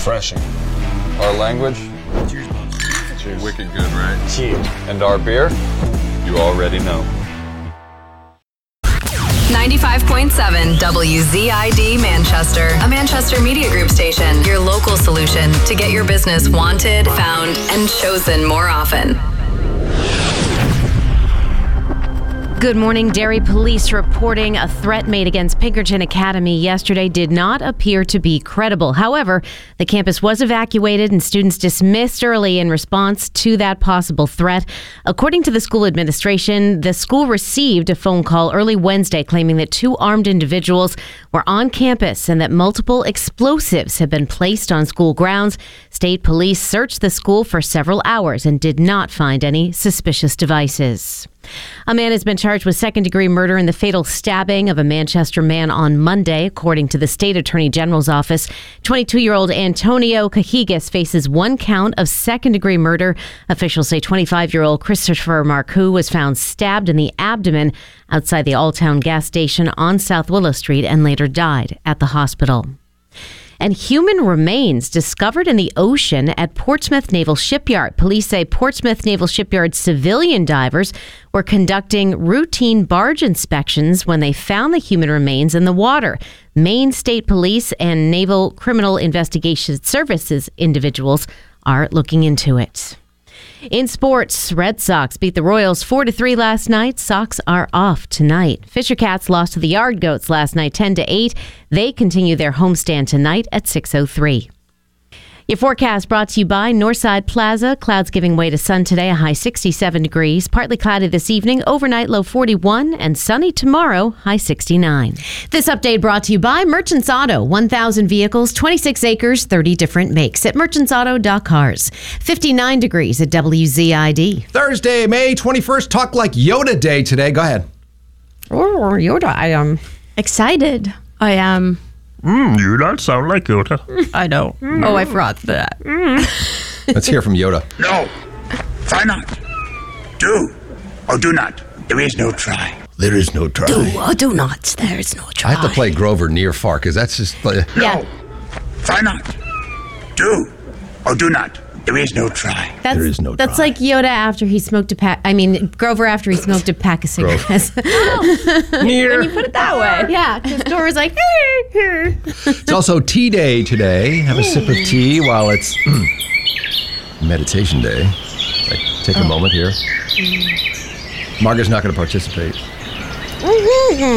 refreshing. Our language? Cheers. Wicked good, right? Cheers. And our beer? You already know. 95.7 WZID Manchester, a Manchester Media Group station. Your local solution to get your business wanted, found, and chosen more often. Good morning. Derry police reporting a threat made against Pinkerton Academy yesterday did not appear to be credible. However, the campus was evacuated and students dismissed early in response to that possible threat. According to the school administration, the school received a phone call early Wednesday claiming that 2 armed individuals were on campus and that multiple explosives had been placed on school grounds. State police searched the school for several hours and did not find any suspicious devices. A man has been charged with second-degree murder in the fatal stabbing of a Manchester man on Monday, according to the State Attorney General's office. 22-year-old Antonio Cajigas faces 1 count of second-degree murder. Officials say 25-year-old Christopher Marcoux was found stabbed in the abdomen outside the Alltown gas station on South Willow Street and later died at the hospital. And human remains discovered in the ocean at Portsmouth Naval Shipyard. Police say Portsmouth Naval Shipyard civilian divers were conducting routine barge inspections when they found the human remains in the water. Maine State Police and Naval Criminal Investigation Services individuals are looking into it. In sports, Red Sox beat the Royals 4-3 last night. Sox are off tonight. Fisher Cats lost to the Yard Goats last night 10-8. They continue their homestand tonight at 6:03. Your forecast brought to you by Northside Plaza. Clouds giving way to sun today, a high 67 degrees. Partly cloudy this evening, overnight low 41, and sunny tomorrow, high 69. This update brought to you by Merchants Auto. 1,000 vehicles, 26 acres, 30 different makes at merchantsauto.cars. 59 degrees at WZID. Thursday, May 21st, Talk Like Yoda Day today. Go ahead. Oh, Yoda, I am excited. I am. You don't sound like Yoda. I know. Oh, I forgot that. Let's hear from Yoda. No. Try not. Do or do not. There is no try. There is no try. Do or do not. There is no try. I have to play Grover near far because that's just... No. Try not. Do or do not. There is no try. There is no That's try. like Yoda after he smoked a pack. I mean, Grover after he smoked a pack of cigarettes. Near. When you put it that way. Yeah, because Grover's like... It's also Tea Day today. Have a sip of tea while it's Meditation Day. Take a moment here. Margaret's not going to participate.